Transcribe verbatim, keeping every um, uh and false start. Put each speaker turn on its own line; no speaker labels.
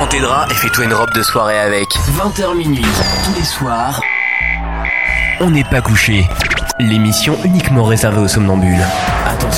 tes draps et fais-toi une robe de soirée avec. vingt heures minuit, tous les soirs. On n'est pas couché. L'émission uniquement réservée aux somnambules. Attention.